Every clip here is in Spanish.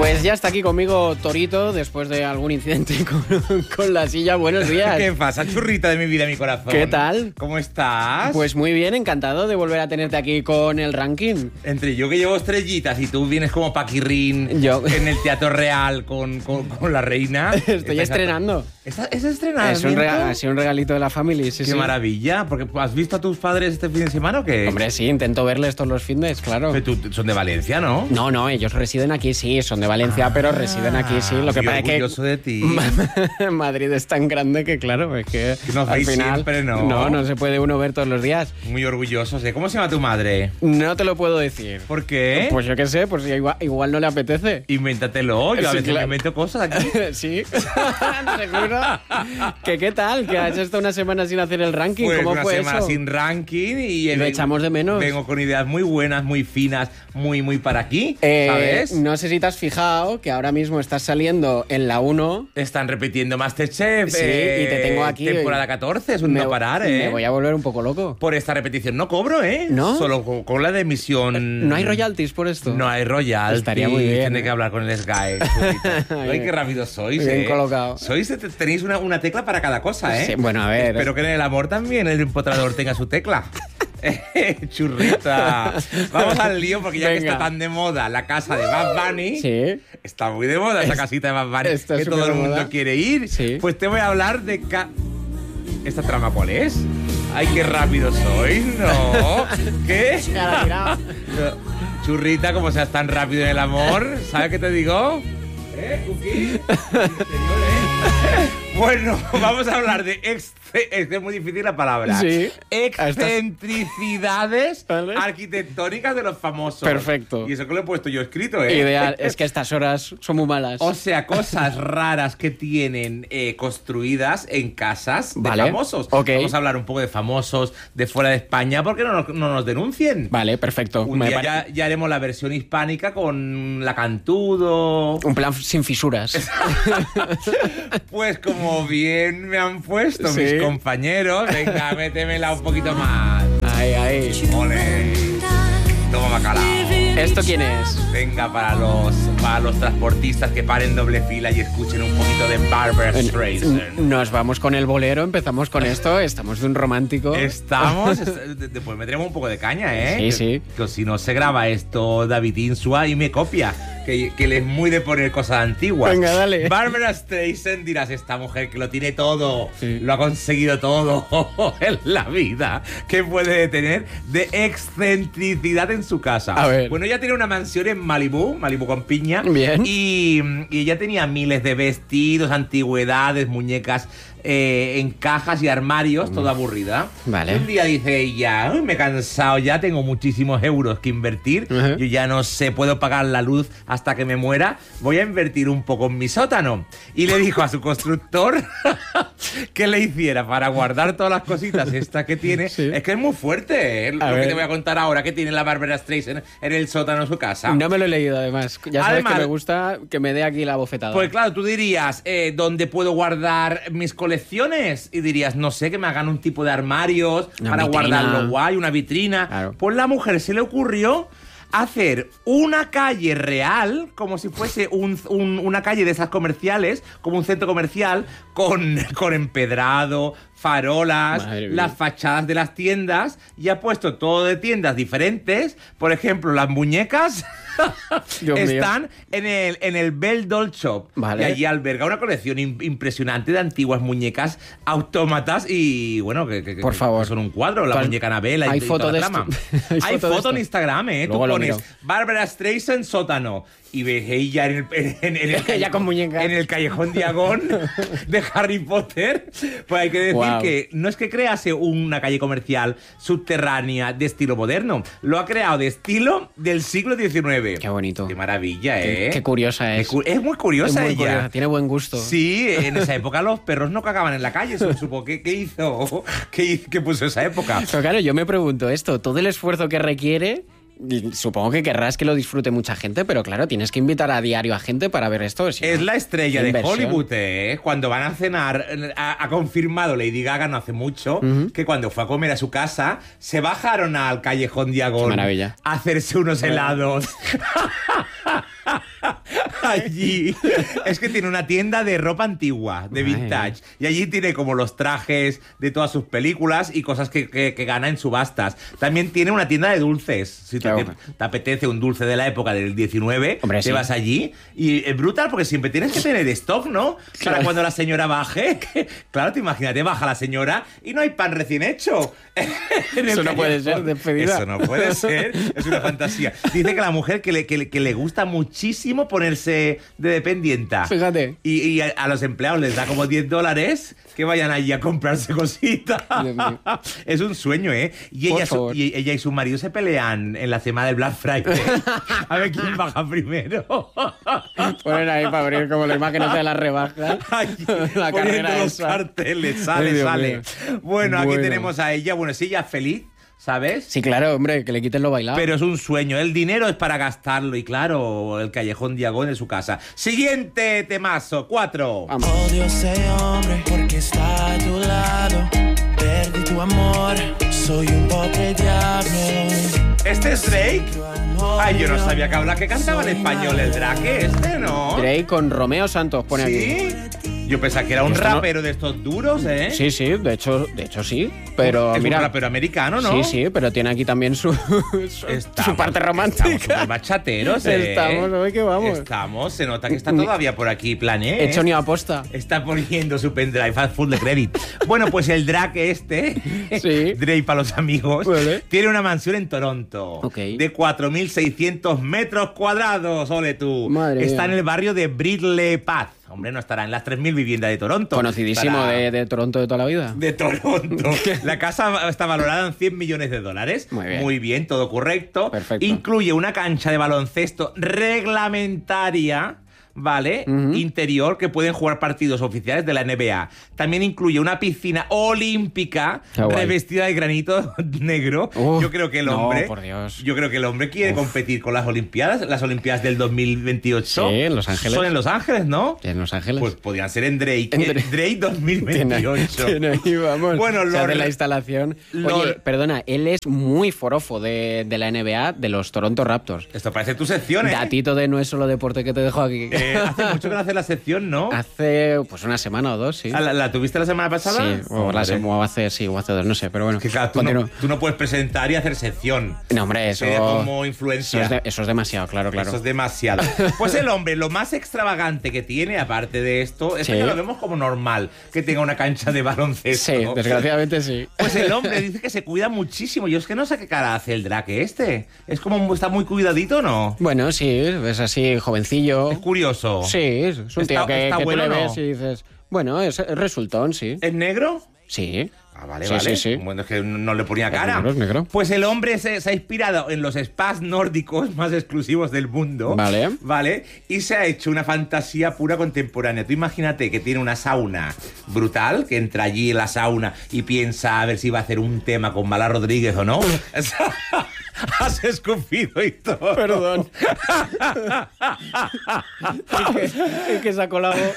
Pues ya está aquí conmigo Torito, después de algún incidente con la silla. Buenos días. ¿Qué pasa, churrita de mi vida, mi corazón? ¿Qué tal? ¿Cómo estás? Pues muy bien, encantado de volver a tenerte aquí con el ranking. Entre yo que llevo estrellitas y tú vienes como Paquirrín en el Teatro Real con la reina. Estoy estrenando. ¿Es estrenamiento? Ha sido un regalito de la family, sí, Qué maravilla, porque ¿has visto a tus padres este fin de semana o qué? Hombre, sí, intento verles todos los fines, claro. Pero son de Valencia, ¿no? No, ellos residen aquí, sí, son de Valencia, pero residen aquí, sí. Lo que pasa es que orgulloso de ti. Madrid es tan grande que, claro, es que no al final siempre, ¿no? No se puede uno ver todos los días. Muy orgullosos. ¿Cómo se llama tu madre? No te lo puedo decir. ¿Por qué? Pues yo qué sé, pues igual no le apetece. Invéntatelo, yo a Sí, veces claro. me invento cosas aquí. Sí, seguro. ¿Qué tal? ¿Que has estado una semana sin hacer el ranking? Pues ¿Cómo una fue semana eso? sin ranking y Lo echamos de menos. Vengo con ideas muy buenas, muy finas, muy para aquí, ¿sabes? No sé si te has fijado que ahora mismo estás saliendo en la 1. Están repitiendo Masterchef. Sí, y te tengo aquí. Temporada 14, es un no parar, ¿eh? Me voy a volver un poco loco. Por esta repetición no cobro, ¿eh? ¿No? Solo con la de emisión. ¿No hay royalties por esto? No hay royalties. Estaría muy bien. Tiene que hablar con el Sky. Ay, qué rápido sois, Bien colocado. Tenéis una tecla para cada cosa, ¿eh? Sí, bueno, a ver. Espero que en el amor también el empotrador tenga su tecla. Churrita. Vamos al lío porque ya que Venga. está tan de moda la casa de Bad Bunny. Sí. Está muy de moda esa casita de Bad Bunny Está que todo súper el de mundo moda. quiere ir. Sí. Pues te voy a hablar de... ¿Esta trama cuál es? Ay, qué rápido soy, ¿no? ¿Qué? Ya la he tirado. Churrita, como seas tan rápido en el amor, ¿sabes qué te digo? Cookie? Bueno, vamos a hablar de es muy difícil la palabra. Sí. Excentricidades Vale. arquitectónicas de los famosos. Perfecto. Y eso que lo he puesto yo escrito, ¿eh? Ideal. Es que estas horas son muy malas. O sea, cosas raras que tienen construidas en casas de Vale. famosos. Ok. Vamos a hablar un poco de famosos de fuera de España porque no nos denuncien. Vale, perfecto. Un día ya haremos la versión hispánica con la Cantudo. Un plan sin fisuras. Pues como bien me han puesto Sí. mis compañeros, venga, métemela un poquito más. Ahí. Ole. Toma bacalao. ¿Esto quién es? Venga, para los transportistas que paren doble fila y escuchen un poquito de Barbra Streisand. Nos vamos con el bolero, empezamos con esto, estamos de un romántico. Después meteremos un poco de caña, ¿eh? Sí. Que si no se graba esto David Insua y me copia, que él es muy de poner cosas antiguas. Venga, dale. Barbra Streisand, dirás, esta mujer que lo tiene todo, Sí. lo ha conseguido todo en la vida. ¿Qué puede tener de excentricidad en su casa? A ver. Bueno, ella tiene una mansión en Malibú con piña. Bien. Y ella tenía miles de vestidos, antigüedades, muñecas en cajas y armarios, toda aburrida. Vale. Un día dice ella, "Uy, me he cansado ya, tengo muchísimos euros que invertir, Ajá. yo ya no sé, puedo pagar la luz hasta que me muera, voy a invertir un poco en mi sótano". Y le dijo a su constructor que le hiciera para guardar todas las cositas estas que tiene. Sí. Es que es muy fuerte, lo que ver. te voy a contar ahora, que tiene la Barbra Streisand en el sótano de su casa. No me lo he leído, además. Ya sabes Además- que me gusta que me dé aquí la bofetada. Pues claro, tú dirías, ¿dónde puedo guardar mis colecciones? Y dirías, no sé, que me hagan un tipo de armarios Una para vitrina. guardarlo guay, una vitrina. Claro. Pues la mujer se le ocurrió hacer una calle real, como si fuese una calle de esas comerciales, como un centro comercial, con empedrado, farolas, Madre mía. las fachadas de las tiendas, y ha puesto todo de tiendas diferentes. Por ejemplo, las muñecas Dios mío. están en el Bell Doll Shop. Vale. Y allí alberga una colección impresionante de antiguas muñecas autómatas y, bueno, Por favor. que son un cuadro, la ¿Cuál- muñeca Anabela hay y foto toda la de trama. esto? Hay foto de foto en esto? Instagram, ¿eh? Luego Tú lo pones miro. Barbra Streisand sótano y ves ella en el Ella con muñeca. en el callejón Diagón de Harry Potter. Pues hay que decir Guau. que no es que crease una calle comercial subterránea de estilo moderno, lo ha creado de estilo del siglo XIX. Qué bonito. Qué maravilla, ¿eh? Qué curiosa es. Es muy curiosa Es muy ella. curiosa, tiene buen gusto. Sí, en esa época los perros no cagaban en la calle, se supo. ¿Qué hizo? ¿Qué puso esa época? Pero claro, yo me pregunto esto, todo el esfuerzo que requiere, supongo que querrás que lo disfrute mucha gente, pero claro, tienes que invitar a diario a gente para ver esto. Si Es no, la estrella qué de inversión. Hollywood, ¿eh? Cuando van a cenar, ha confirmado Lady Gaga no hace mucho que cuando fue a comer a su casa, se bajaron al callejón Diagón Qué maravilla. a hacerse unos helados. allí es que tiene una tienda de ropa antigua, de vintage. Y allí tiene como los trajes de todas sus películas y cosas que gana en subastas. También tiene una tienda de dulces. Si te apetece un dulce de la época del 19, te vas allí. Y es brutal porque siempre tienes que tener stock, ¿no? Claro. Para cuando la señora baje. Claro, te imagínate, baja la señora y no hay pan recién hecho. Eso no puede ser, despedida. Eso no puede ser, es una fantasía. Dice que la mujer que le gusta muchísimo ponerse de dependienta. Fíjate. Y a los empleados les da como $10 que vayan allí a comprarse cositas. Es un sueño, ¿eh? Y ella y su marido se pelean en la semana del Black Friday. A ver quién baja primero. Ponen ahí para abrir como la imagen de las rebajas. La carrera los carteles, sale. Mío. Bueno, aquí tenemos a ella. Bueno, si ella es feliz, ¿sabes? Sí, claro, hombre, que le quiten lo bailado. Pero es un sueño. El dinero es para gastarlo. Y claro, el callejón Diagón en su casa. Siguiente temazo, 4. Vamos. Odio ese hombre porque está a tu lado. Perdí tu amor, soy un pobre diablo. ¿Este es Drake? Ay, yo no sabía que cantaba en español el Drake ¿no? Drake con Romeo Santos, pone aquí. ¿Sí? Yo pensaba que era un rapero de estos duros, ¿eh? Sí, de hecho sí. Pero es mira, un rapero americano, ¿no? Sí, pero tiene aquí también su parte romántica. Estamos súper bachateros, Estamos, hoy que vamos. Estamos, se nota que está todavía por aquí Plané. Hecho ni aposta. Está poniendo su pendrive full de crédito. Bueno, pues el Drake sí. Drake para los amigos, tiene una mansión en Toronto de 4.600 metros cuadrados, ole tú. Madre está mía. en el barrio de Bridley Path. Hombre, no estará en las 3.000 viviendas de Toronto. Conocidísimo de Toronto de toda la vida. De Toronto. La casa está valorada en $100 millones. Muy bien, todo correcto. Perfecto. Incluye una cancha de baloncesto reglamentaria, ¿vale? Interior, que pueden jugar partidos oficiales de la NBA. También incluye una piscina olímpica revestida de granito negro. Yo creo que el hombre... No, por Dios. Yo creo que el hombre quiere competir con las Olimpiadas. Las Olimpiadas del 2028. Sí, en Los Ángeles. Son en Los Ángeles, ¿no? En Los Ángeles. Pues podrían ser en Drake. Drake 2028. Tiene ahí, vamos. Bueno, se hace la instalación. Oye, perdona, él es muy forofo de la NBA, de los Toronto Raptors. Esto parece tu sección, ¿eh? Datito de No es solo deporte que te dejo aquí. Hace mucho que no hace la sección, ¿no? Hace pues una semana o dos, sí. ¿La tuviste la semana pasada? Sí, o hace dos, no sé, pero bueno. Que claro, tú no puedes presentar y hacer sección. No, hombre, eso... como influencia. Eso es demasiado, claro. Eso es demasiado. Pues el hombre, lo más extravagante que tiene, aparte de esto, es que lo vemos como normal, que tenga una cancha de baloncesto. Sí, desgraciadamente sí. Pues el hombre dice que se cuida muchísimo. Yo es que no sé qué cara hace el Drake este. Es como, está muy cuidadito, ¿no? Bueno, sí, es así, jovencillo. Es curioso. Sí, es un tío que tú le ves y dices, bueno, es resultón, sí. ¿Es negro? Sí. Ah, vale. Sí. Bueno, es que no le ponía cara. Es negro. Pues el hombre se ha inspirado en los spas nórdicos más exclusivos del mundo. Vale. Y se ha hecho una fantasía pura contemporánea. Tú imagínate que tiene una sauna brutal, que entra allí en la sauna y piensa a ver si va a hacer un tema con Mala Rodríguez o no. Has escupido y todo. Perdón. el que sacó la voz.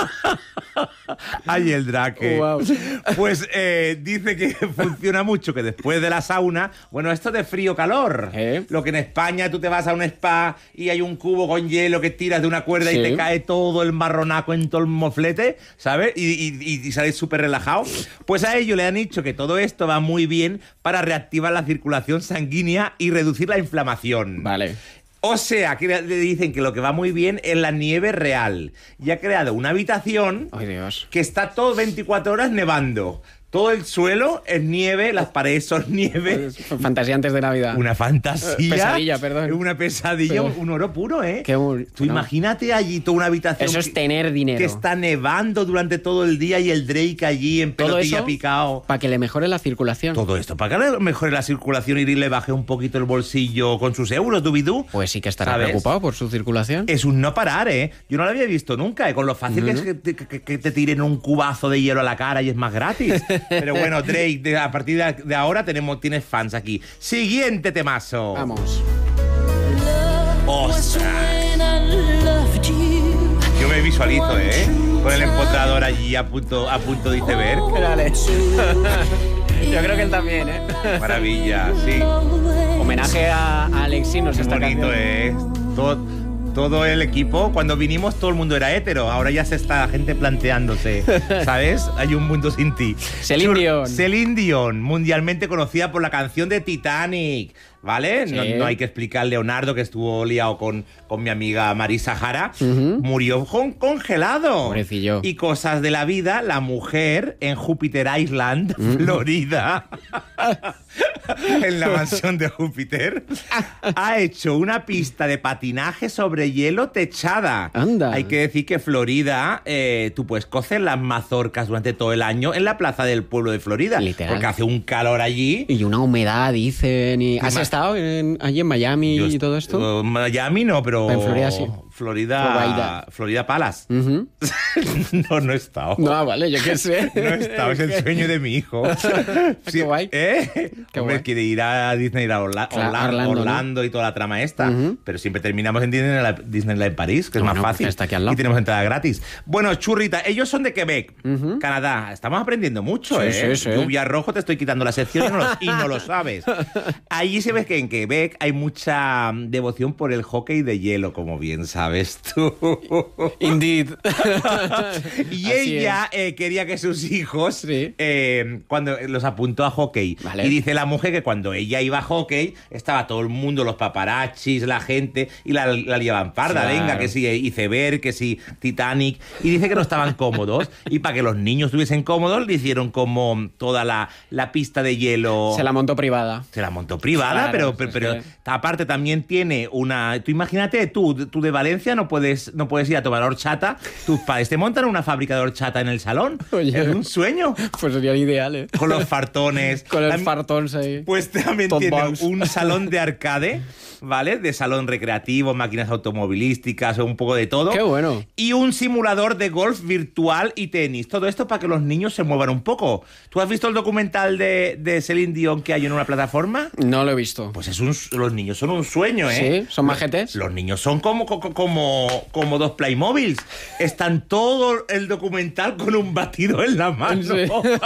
Ay, el Drake. Wow. Pues dice que funciona mucho, que después de la sauna, bueno, esto de frío-calor. Lo que en España tú te vas a un spa y hay un cubo con hielo que tiras de una cuerda y te cae todo el marronaco en todo el moflete, ¿sabes? Y sales súper relajado. Pues a ellos le han dicho que todo esto va muy bien para reactivar la circulación sanguínea y reducir la inflamación. Vale. O sea, que le dicen que lo que va muy bien es la nieve real. Y ha creado una habitación que está todo 24 horas nevando. Todo el suelo es nieve, las paredes son nieve. Fantasía antes de Navidad. Una fantasía. Pesadilla, perdón. Una pesadilla, un oro puro, ¿eh? Tú imagínate allí toda una habitación. Eso es tener dinero. Que está nevando durante todo el día y el Drake allí en pelotilla picado. Para que le mejore la circulación. Todo esto, para que le mejore la circulación y le baje un poquito el bolsillo con sus euros, dubidú. Pues sí que estará preocupado por su circulación. Es un no parar, ¿eh? Yo no lo había visto nunca, ¿eh? Con lo fácil que es que te tiren un cubazo de hielo a la cara y es más gratis. Pero bueno, Drake, a partir de ahora tienes fans aquí. Siguiente temazo. Vamos. ¡Ostras! Yo me visualizo, ¿eh? Con el empotrador allí a punto de iceberg. Dale. Yo creo que él también, ¿eh? Maravilla, sí. Homenaje a Alexis nos está bonito, cambiando. ¿eh? todo el equipo, cuando vinimos todo el mundo era hétero, ahora ya se está la gente planteándose, ¿sabes? Hay un mundo sin ti. Celine Dion. Celine Dion, mundialmente conocida por la canción de Titanic, ¿vale? Sí. No hay que explicar, Leonardo, que estuvo liado con mi amiga Marisa Jara, murió congelado. Pobrecillo. Y cosas de la vida, la mujer en Júpiter Island, Florida, en la mansión de Júpiter, ha hecho una pista de patinaje sobre hielo techada. Anda. Hay que decir que Florida, tú puedes cocer las mazorcas durante todo el año en la plaza del pueblo de Florida. Literal. Porque hace un calor allí. Y una humedad, dicen. ¿Has estado allí en Miami y todo esto? Miami no, pero En Florida sí. Florida Palace. Ujú. No he estado. No, vale, yo qué sé. No he estado, es el sueño de mi hijo. Qué guay. Qué Hombre, guay. quiere ir a Disney, ir a Claro, Orlando, ¿no? y toda la trama esta. Pero siempre terminamos en Disneyland París, que es Bueno, más fácil. porque está aquí al lado. Y tenemos entrada gratis. Bueno, churrita, ellos son de Quebec, Canadá. Estamos aprendiendo mucho, Sí, ¿eh? sí, sí. Lluvia Rojo, te estoy quitando la sección y no lo sabes. Allí se ve que en Quebec hay mucha devoción por el hockey de hielo, como bien sabes tú. Indeed. Y Así ella quería que sus hijos, Sí. cuando los apuntó a hockey, Vale. y dice la mujer que cuando ella iba a hockey, estaba todo el mundo, los paparazzis, la gente, y la llevaban parda, Claro. venga, que sí, Iceberg, que sí, Titanic, y dice que no estaban cómodos, y para que los niños estuviesen cómodos, le hicieron como toda la pista de hielo. Se la montó privada. Se la montó privada, Claro, pero es que- aparte también tiene una... Tú imagínate, tú de Valencia no puedes ir a tomar horchata. Tus padres te montan una fábrica de horchata en el salón. Oye. Es un sueño. Pues sería ideal, ¿eh? Con los fartones. Con el También- fartón ahí. Pues también Top tiene box. un salón de arcade, ¿vale? De salón recreativo, máquinas automovilísticas, un poco de todo. Qué bueno. Y un simulador de golf virtual y tenis. Todo esto para que los niños se muevan un poco. ¿Tú has visto el documental de Celine Dion que hay en una plataforma? No lo he visto. Pues los niños son un sueño, ¿eh? ¿Sí? ¿Son majetes? Los niños son como dos Playmobiles. Están todo el documental con un batido en la mano, Sí.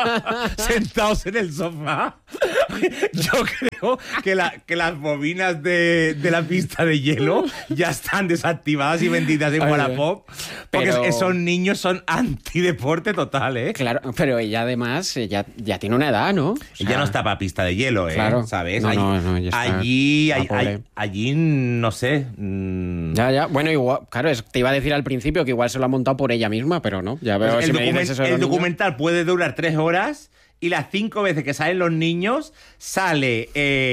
sentados en el sofá. Yo creo que las bobinas de la pista de hielo ya están desactivadas y vendidas en Ay, Wallapop. Porque pero- esos niños son antideporte total, ¿eh? Claro, pero ella además ya tiene una edad, ¿no? O sea, Ella no está para pista de hielo, ¿eh? Claro. ¿Sabes? No, allí, no, ya está. allí, Ah, pobre. allí, no sé. Ya. Bueno, igual, claro, te iba a decir al principio que igual se lo ha montado por ella misma, pero no. Ya veo Pues si me dices eso de el los niños. documental puede durar 3 horas y las 5 veces que salen los niños sale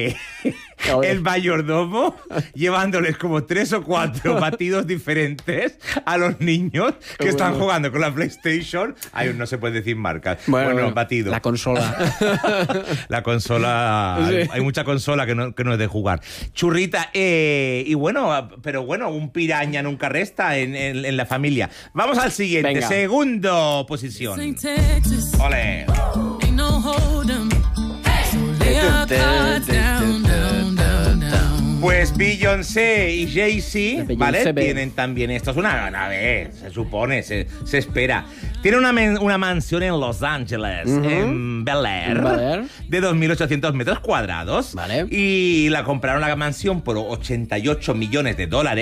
Joder. el mayordomo llevándoles como 3 o 4 batidos diferentes a los niños que Qué están bueno. jugando con la PlayStation. Ay, no se puede decir marcas. Bueno, batido. La consola. La consola, Sí. hay mucha consola que no es de jugar. Churrita, y bueno, pero bueno, un piraña nunca resta en la familia. Vamos al siguiente, Venga. segundo posición. St. Texas, Ole. ain't no hold 'em. So lay our cards down, down, down, down. Pues Beyoncé y Jay-Z, Beyoncé, ¿vale? babe. Tienen también, esto es una vez, se supone, se espera. Tiene una mansión en Los Ángeles, en Bel Air, En Bel Air. de 2.800 metros cuadrados. Vale. Y la compraron la mansión por $88 millones.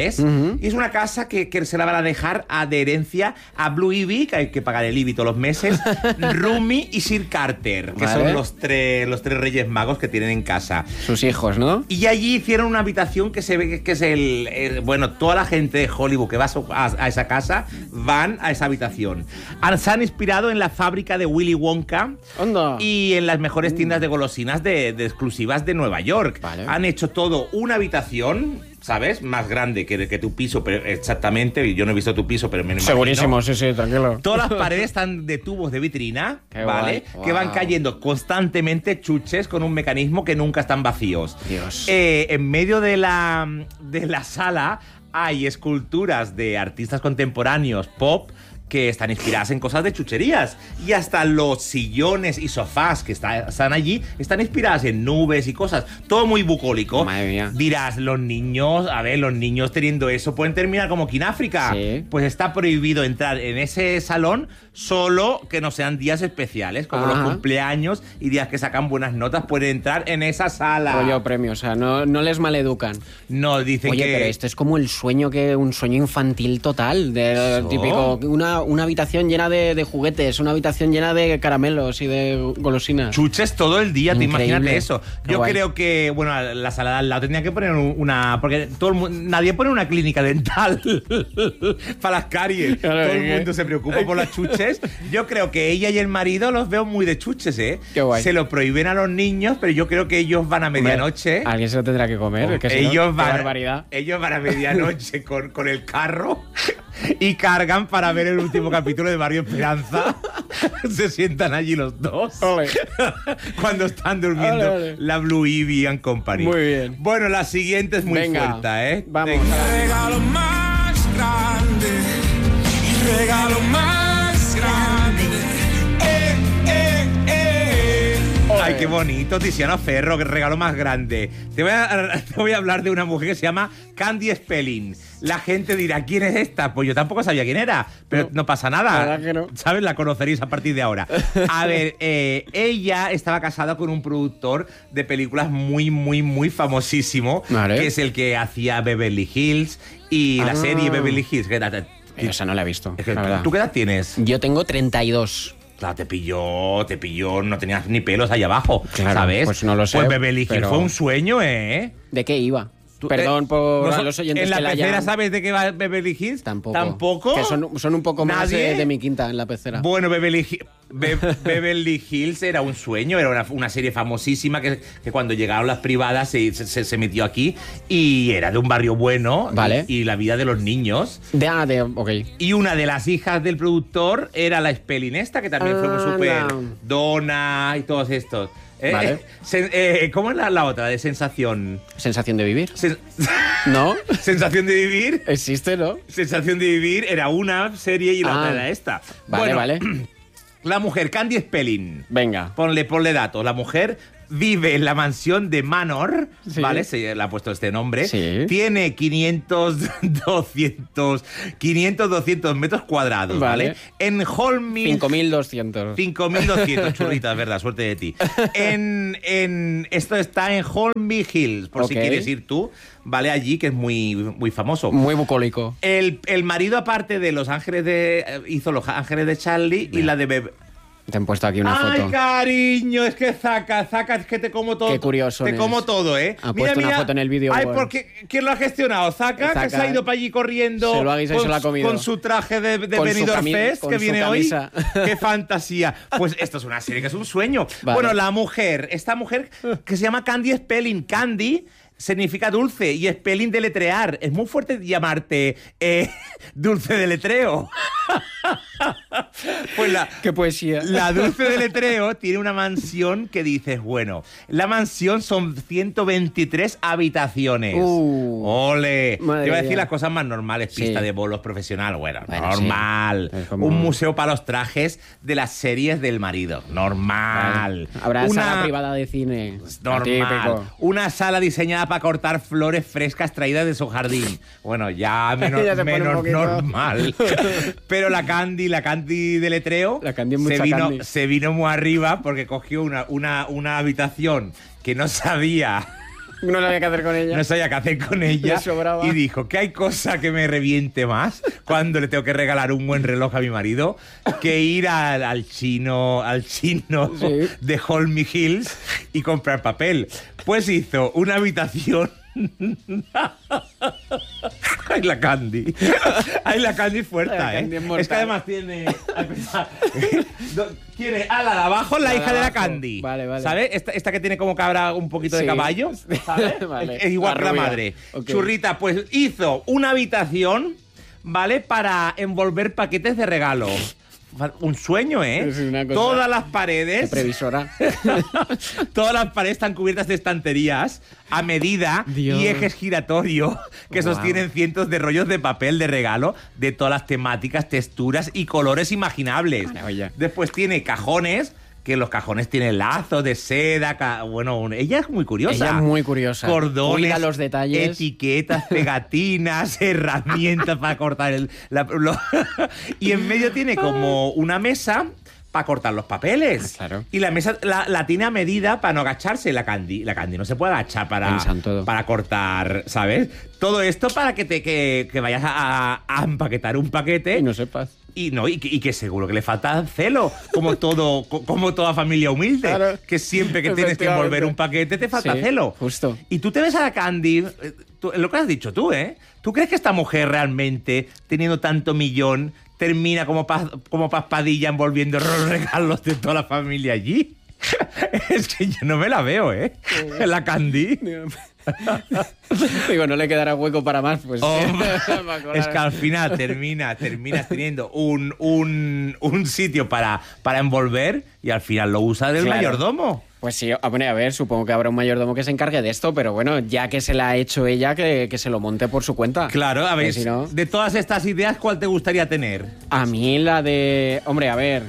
Y es una casa que se la van a dejar de herencia a Blue Ivy, que hay que pagar el IBI todos los meses, Rumi y Sir Carter, que Vale. son los tres reyes magos que tienen en casa. Sus hijos, ¿no? Y allí hicieron una habitación que se ve que es bueno, toda la gente de Hollywood que va a esa casa van a esa habitación. Se han inspirado en la fábrica de Willy Wonka Onda. y en las mejores tiendas de golosinas de exclusivas de Nueva York. Vale. Han hecho todo una habitación, ¿sabes? Más grande que tu piso, pero exactamente. Yo no he visto tu piso, pero me lo imagino. Segurísimo, sí, tranquilo. Todas las paredes están de tubos de vitrina, Qué ¿vale? guay. Que van Wow. cayendo constantemente chuches con un mecanismo que nunca están vacíos. Dios. En medio de la sala hay esculturas de artistas contemporáneos pop que están inspiradas en cosas de chucherías. Y hasta los sillones y sofás que están allí están inspiradas en nubes y cosas. Todo muy bucólico. Madre mía. Dirás, los niños teniendo eso pueden terminar como aquí en África. Sí. Pues está prohibido entrar en ese salón solo que no sean días especiales, como los cumpleaños y días que sacan buenas notas, pueden entrar en esa sala. Rollo premio, o sea, no les maleducan. No, dicen Oye, que... pero esto es como un sueño infantil total, de ¿Eso? típico, una habitación llena de juguetes, una habitación llena de caramelos y de golosinas. Chuches todo el día, te Increíble. imagínate eso. Qué Yo guay. creo que, bueno, la sala de al lado tendría que poner una... Porque nadie pone una clínica dental para las caries. Claro, todo el ¿qué? mundo se preocupa por las chuches. Yo creo que ella y el marido los veo muy de chuches, ¿eh? Qué guay. Se lo prohíben a los niños, pero yo creo que ellos van a medianoche. Alguien se lo tendrá que comer, que si no, ellos, qué van, barbaridad. ellos van a medianoche con el carro y cargan para ver el último capítulo de Mario Esperanza. Se sientan allí los dos. Ole. Cuando están durmiendo Ole, ole. la Blue Ivy and Company. Muy bien. Bueno, la siguiente es muy Venga, fuerte, ¿eh? vamos. Venga. Regalo más grande, y regalo más grande. Ay, qué bonito, Tiziano Ferro, qué regalo más grande. Te voy a hablar de una mujer que se llama Candy Spelling. La gente dirá, ¿quién es esta? Pues yo tampoco sabía quién era, pero no pasa La nada. verdad que no. ¿Sabes? La conoceréis a partir de ahora. A ver, ella estaba casada con un productor de películas muy, muy, muy famosísimo, Vale. que es el que hacía Beverly Hills y la serie Beverly Hills. Esa no la he visto, Es que, la verdad. ¿tú qué edad tienes? Yo tengo 32. Claro, te pilló, no tenías ni pelos ahí abajo, Claro, ¿sabes? pues no lo sé, Pues Beverly Hills pero- fue un sueño, ¿eh? ¿De qué iba? Tú- Perdón por no a so- los oyentes ¿En la que la pecera hayan... sabes de qué va Beverly Hills? Tampoco. ¿Tampoco? Que son un poco más ¿Nadie? de mi quinta en la pecera. Bueno, Beverly Hills era un sueño, era una serie famosísima que cuando llegaron las privadas se metió aquí y era de un barrio bueno. Vale. Y la vida de los niños. Ok. Y una de las hijas del productor era la Spelling esta, que también fue muy súper no. Donna y todos estos. Vale. ¿Cómo es la otra de sensación? Sensación de vivir. Sen- ¿No? sensación de vivir. Existe, ¿no? Sensación de vivir era una serie y la otra era esta. Vale, Bueno, vale. La mujer, Candy Spelling. Venga. Ponle datos. La mujer vive en la mansión de Manor, Sí. ¿vale? Se le ha puesto este nombre. Sí. Tiene 500, 200 metros cuadrados, ¿vale? Vale. En Holmby... 5.200. 5.200 churritas, verdad, suerte de ti. Esto está en Holmby Hills, por si Ok. quieres ir tú, ¿vale? Allí, que es muy, muy famoso. Muy bucólico. El marido, aparte de Los Ángeles hizo Los Ángeles de Charlie y la de Bebé. Te han puesto aquí una Ay, foto. cariño, es que Zaca, es que te como todo. Qué curioso Te es. como todo, ¿eh? Ha puesto una foto en el vídeo. Ay, bueno. porque ¿quién lo ha gestionado? Zaca, que se ha ido para allí corriendo. Se lo ha guisado y se lo ha comido. Con su traje de Con su Benidorm cami- Fest con que su viene hoy. camisa. Qué fantasía. Pues esto es una serie que es un sueño. Vale. Bueno, esta mujer que se llama Candy Spelling. Candy significa dulce y Spelling deletrear. Es muy fuerte llamarte dulce deletreo. Pues Qué poesía. la Dulce de Letreo tiene una mansión que dices, bueno, la mansión son 123 habitaciones. ¡Ole! Madre Te iba a decir mía. las cosas más normales, pista Sí. de bolos profesional, bueno, Bueno, normal. sí. Es como- Un museo para los trajes de las series del marido, normal. Habrá Una- sala privada de cine. Normal. Típico. Una sala diseñada para cortar flores frescas traídas de su jardín. Bueno, ya menos, Ya se pone un menos poquito. normal. Pero la Candy de Letreo La Candy es mucha Candy. se vino muy arriba porque cogió una habitación que no sabía No sabía qué hacer con ella. no sabía qué hacer con ella Le sobraba. y dijo que hay cosa que me reviente más cuando le tengo que regalar un buen reloj a mi marido que ir al chino Sí. de Holmby Hills y comprar papel. Pues hizo una habitación. Ay, la Candy. Ay, la Candy fuerte, La Candy es mortal. Es que además tiene. Tiene a la de abajo, la La de hija de la abajo. Candy. Vale, vale. ¿Sabes? Esta que tiene como cabra un poquito de Sí. caballo. ¿Sabes? Vale. Es igual La que la rubia. madre. Ok. Churrita, pues hizo una habitación, ¿vale? Para envolver paquetes de regalo. un sueño, ¿eh? Es una cosa... Todas las paredes... Previsora. Todas las paredes están cubiertas de estanterías a medida Dios. y ejes giratorios que Wow. sostienen cientos de rollos de papel de regalo de todas las temáticas, texturas y colores imaginables. Maravilla. Después tiene cajones, que los cajones tienen lazos de seda. Bueno, ella es muy curiosa. Ella es muy curiosa. Cordones, Cuida los detalles. etiquetas, pegatinas, herramientas para cortar y en medio tiene como una mesa para cortar los papeles. Claro. Y la mesa la tiene a medida para no agacharse. La Candy no se puede agachar Pensan todo. para cortar, ¿sabes? Todo esto para que vayas a empaquetar un paquete Y no sepas. y que seguro que le falta celo, como toda familia humilde, Claro. que siempre que tienes que envolver un paquete te falta Sí, celo. justo. Y tú te ves a la Candy, lo que has dicho tú, ¿eh? ¿Tú crees que esta mujer realmente, teniendo tanto millón, termina como Paspadilla envolviendo los regalos de toda la familia allí? Es que yo no me la veo, ¿eh? La Candy. Digo, no le quedará hueco para más, pues. Hombre, para colar. es que al final terminas teniendo un sitio para envolver y al final lo usa del Claro. mayordomo. Pues sí, a ver, supongo que habrá un mayordomo que se encargue de esto, pero bueno, ya que se la ha hecho ella, que se lo monte por su cuenta. Claro, a ver, Que si no- de todas estas ideas, ¿cuál te gustaría tener? A mí la de... Hombre, a ver...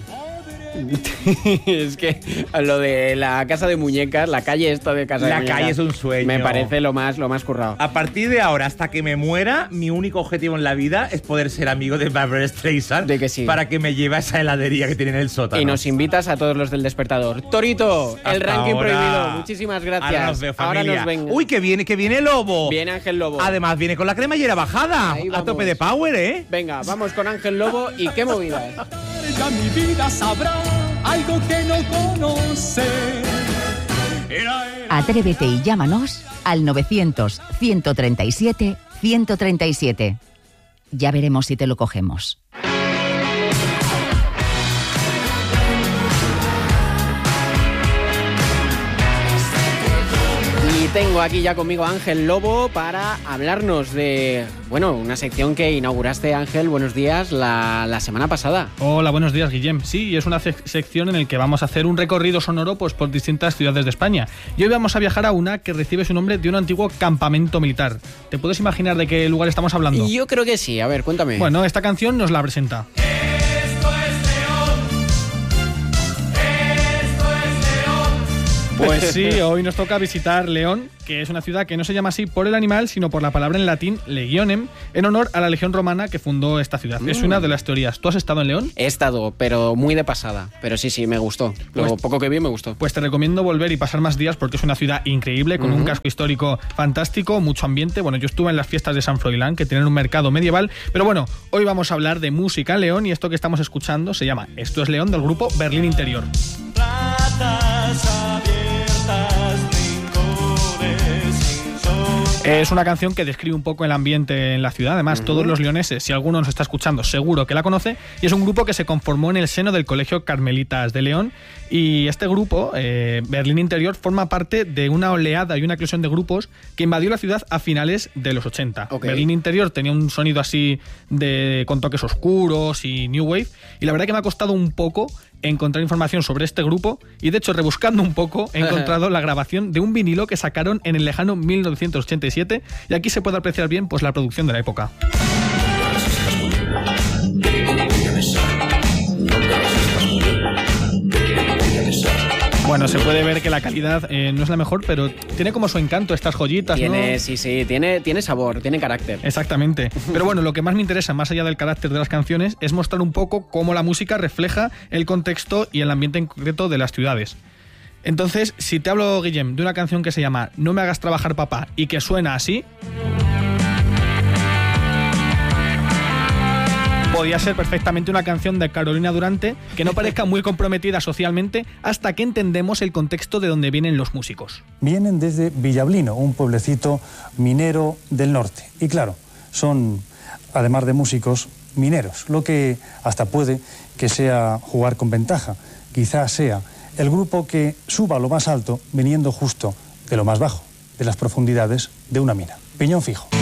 Es que lo de la casa de muñecas, la calle esta de casa de La muñecas... calle es un sueño. Me parece lo más currado. A partir de ahora, hasta que me muera, mi único objetivo en la vida es poder ser amigo de Barbra Streisand De que sí. para que me lleve a esa heladería que tiene en el sótano. Y nos invitas a todos los del Despertador. Torito, el Hasta ranking ahora. prohibido. Muchísimas gracias. Ahora nos veo, Ahora familia. nos venga. Uy, que viene Lobo. Viene Ángel Lobo. Además, viene con la cremallera bajada. Ahí A vamos. tope de power, ¿eh? Venga, vamos con Ángel Lobo y qué movida. Ya mi vida sabrá algo que no conoce. Atrévete y llámanos al 900-137-137. Ya veremos si te lo cogemos. Y tengo aquí ya conmigo a Ángel Lobo para hablarnos de, bueno, una sección que inauguraste, Ángel, buenos días, la semana pasada. Hola, buenos días, Guillem. Sí, es una sección en la que vamos a hacer un recorrido sonoro pues, por distintas ciudades de España. Y hoy vamos a viajar a una que recibe su nombre de un antiguo campamento militar. ¿Te puedes imaginar de qué lugar estamos hablando? Yo creo que sí, a ver, cuéntame. Bueno, esta canción nos la presenta. Pues sí, hoy nos toca visitar León, que es una ciudad que no se llama así por el animal, sino por la palabra en latín legionem, en honor a la legión romana que fundó esta ciudad. Es una de las teorías. ¿Tú has estado en León? He estado, pero muy de pasada. Pero sí, me gustó. Lo Pues- poco que vi me gustó. Pues te recomiendo volver y pasar más días porque es una ciudad increíble, con un casco histórico fantástico, mucho ambiente. Bueno, yo estuve en las fiestas de San Froilán, que tienen un mercado medieval, pero bueno, hoy vamos a hablar de música en León y esto que estamos escuchando se llama Esto es León, del grupo Berlín Interior. Es una canción que describe un poco el ambiente en la ciudad. Además, todos los leoneses, si alguno nos está escuchando, seguro que la conoce. Y es un grupo que se conformó en el seno del Colegio Carmelitas de León. Y este grupo, Berlín Interior, forma parte de una oleada y una eclosión de grupos que invadió la ciudad a finales de los 80. Ok. Berlín Interior tenía un sonido así con toques oscuros y new wave. Y la verdad que me ha costado un poco encontrar información sobre este grupo y de hecho rebuscando un poco he encontrado la grabación de un vinilo que sacaron en el lejano 1987 y aquí se puede apreciar bien pues la producción de la época. Bueno, se puede ver que la calidad no es la mejor, pero tiene como su encanto estas joyitas, Tiene, ¿no? sí, tiene sabor, tiene carácter. Exactamente. Pero bueno, lo que más me interesa, más allá del carácter de las canciones, es mostrar un poco cómo la música refleja el contexto y el ambiente en concreto de las ciudades. Entonces, si te hablo, Guillem, de una canción que se llama No me hagas trabajar, papá, y que suena así, podía ser perfectamente una canción de Carolina Durante que no parezca muy comprometida socialmente hasta que entendemos el contexto de donde vienen los músicos. Vienen desde Villablino, un pueblecito minero del norte. Y claro, son, además de músicos, mineros, lo que hasta puede que sea jugar con ventaja. Quizás sea el grupo que suba a lo más alto viniendo justo de lo más bajo, de las profundidades de una mina. Piñón fijo.